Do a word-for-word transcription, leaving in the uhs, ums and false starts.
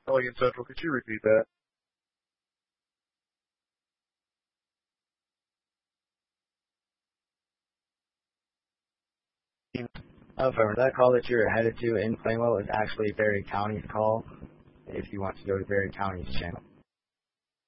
Pelican Central, could you repeat that? However, that call that you're headed to in Plainwell is actually Berry County's call if you want to go to Berry County's channel.